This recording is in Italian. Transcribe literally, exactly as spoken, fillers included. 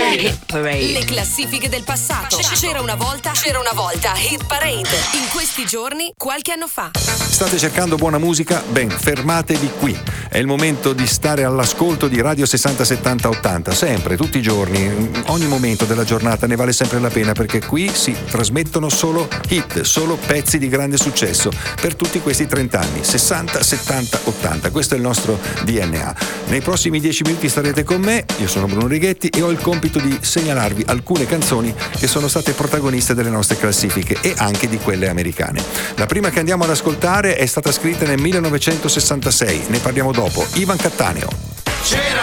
Hit Parade. Le classifiche del passato. C'era una volta, c'era una volta Hit Parade. In questi giorni, qualche anno fa. State cercando buona musica? Ben, fermatevi qui. È il momento di stare all'ascolto di Radio sessanta settanta ottanta, sempre, tutti i giorni, ogni momento della giornata ne vale sempre la pena, perché qui si trasmettono solo hit, solo pezzi di grande successo per tutti questi trenta anni, sessanta, settanta, ottanta. Questo è il nostro D N A. Nei prossimi dieci minuti starete con me, io sono Bruno Righetti e ho il compito di segnalarvi alcune canzoni che sono state protagoniste delle nostre classifiche e anche di quelle americane. La prima che andiamo ad ascoltare è stata scritta nel millenovecentosessantasei, ne parliamo dopo. Ivan Cattaneo. C'era